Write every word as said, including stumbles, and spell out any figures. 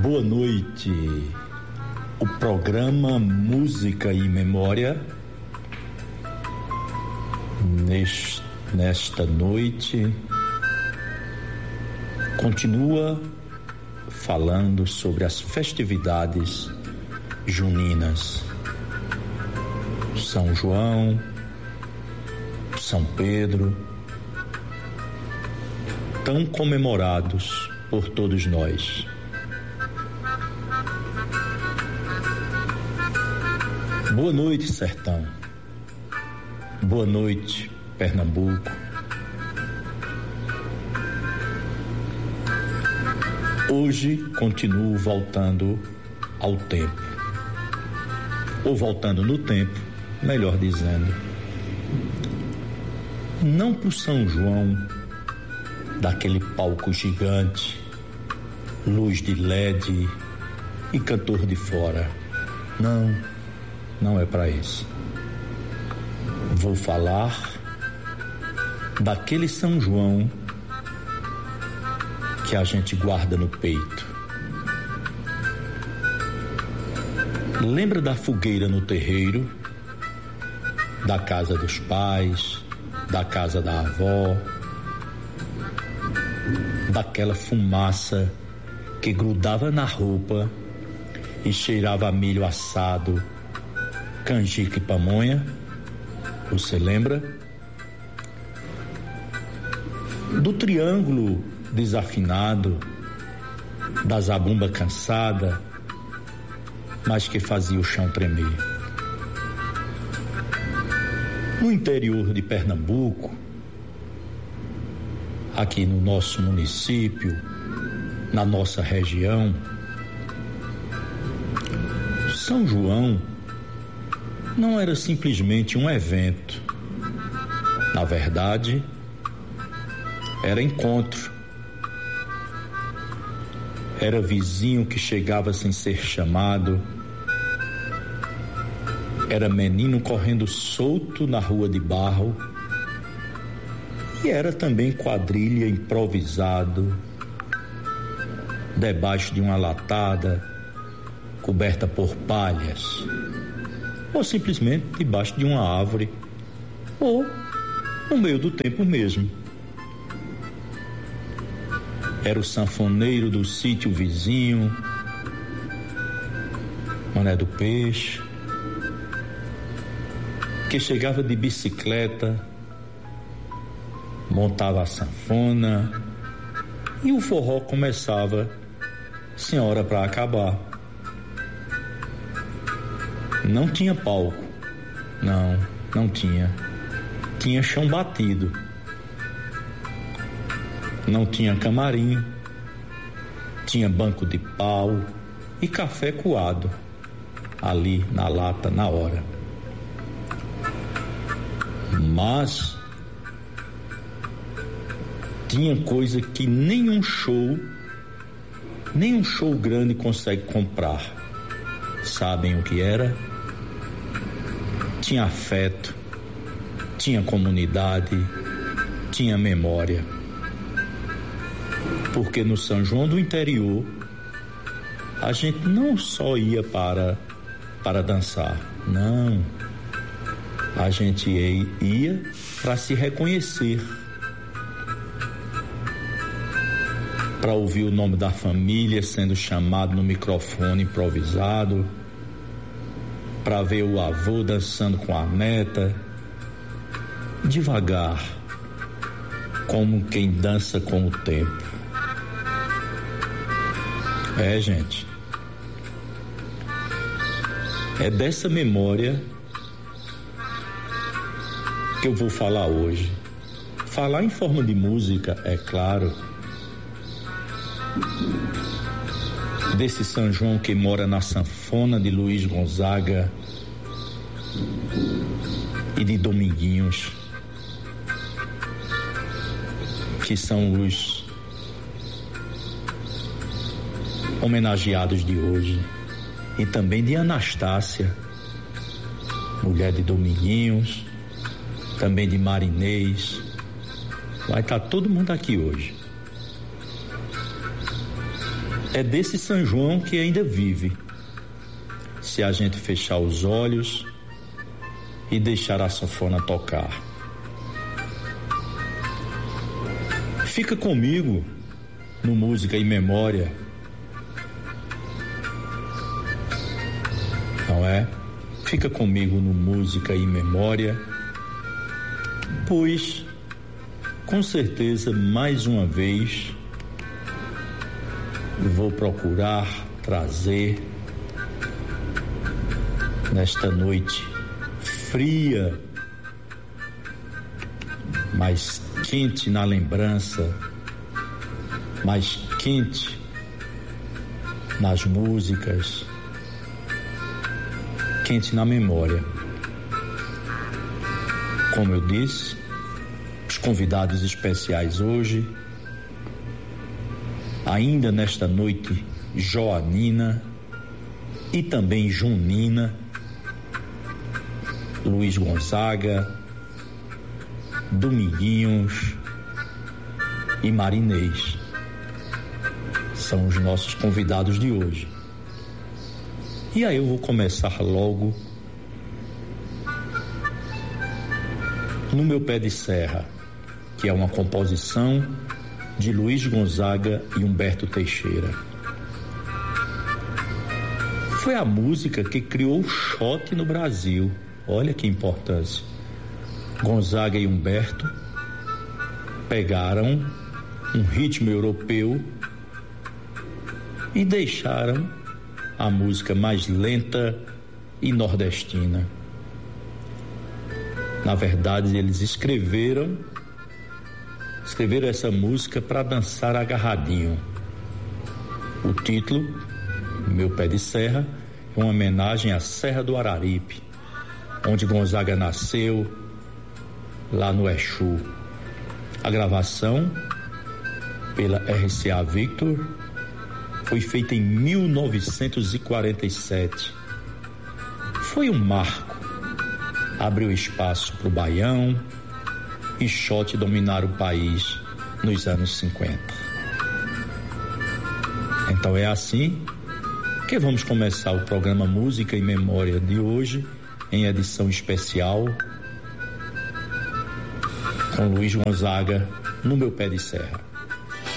Boa noite. O programa Música e Memória neste, nesta noite continua falando sobre as festividades juninas. São João, São Pedro, tão comemorados por todos nós. Boa noite, sertão. Boa noite, Pernambuco. Hoje continuo voltando ao tempo, ou voltando no tempo, melhor dizendo. Não pro São João daquele palco gigante, luz de L E D e cantor de fora. Não, não é para isso. Vou falar daquele São João que a gente guarda no peito. Lembra da fogueira no terreiro, da casa dos pais, da casa da avó, daquela fumaça que grudava na roupa e cheirava a milho assado, canjica e pamonha? Você lembra? Do triângulo desafinado, da zabumba cansada, mas que fazia o chão tremer. No interior de Pernambuco, aqui no nosso município, na nossa região, São João não era simplesmente um evento. Na verdade, era encontro. Era vizinho que chegava sem ser chamado. Era menino correndo solto na rua de barro. E era também quadrilha improvisado, debaixo de uma latada, coberta por palhas, ou simplesmente debaixo de uma árvore, ou no meio do tempo mesmo. Era o sanfoneiro do sítio vizinho, Mané do Peixe, que chegava de bicicleta, montava a sanfona e o forró começava sem hora para acabar. Não tinha palco, não, não tinha. Tinha chão batido. Não tinha camarim, tinha banco de pau e café coado, ali na lata, na hora. Mas tinha coisa que nenhum show, nenhum show grande consegue comprar. Sabem o que era? Tinha afeto, tinha comunidade, tinha memória. Porque no São João do interior, a gente não só ia para, para dançar, não. A gente ia para se reconhecer, para ouvir o nome da família sendo chamado no microfone improvisado, para ver o avô dançando com a neta, devagar, como quem dança com o tempo. É, gente, é dessa memória que eu vou falar hoje. Falar em forma de música, é claro, desse São João que mora na sanfona de Luiz Gonzaga e de Dominguinhos, que são os homenageados de hoje, e também de Anastácia, mulher de Dominguinhos, também de Marinês. Vai estar todo mundo aqui hoje. É desse São João que ainda vive, se a gente fechar os olhos e deixar a sanfona tocar. Fica comigo no Música e Memória, não é? Fica comigo no Música e Memória, pois, com certeza, mais uma vez, vou procurar trazer, nesta noite fria, mais quente na lembrança, mais quente nas músicas, quente na memória. Como eu disse, os convidados especiais hoje, ainda nesta noite joanina e também junina, Luiz Gonzaga, Dominguinhos e Marinês são os nossos convidados de hoje. E aí eu vou começar logo no Meu Pé de Serra, que é uma composição de Luiz Gonzaga e Humberto Teixeira. Foi a música que criou o shot no Brasil. Olha que importância. Gonzaga e Humberto pegaram um ritmo europeu e deixaram a música mais lenta e nordestina. Na verdade, eles escreveram escreveram essa música para dançar agarradinho. O título, Meu Pé de Serra, é uma homenagem à Serra do Araripe, onde Gonzaga nasceu, lá no Exu. A gravação, pela R C A Victor, foi feita em mil novecentos e quarenta e sete. Foi um marco. Abriu espaço para o Baião e shot dominar o país nos anos cinquenta. Então é assim que vamos começar o programa Música e Memória de hoje, em edição especial, com Luiz Gonzaga, no Meu Pé de Serra.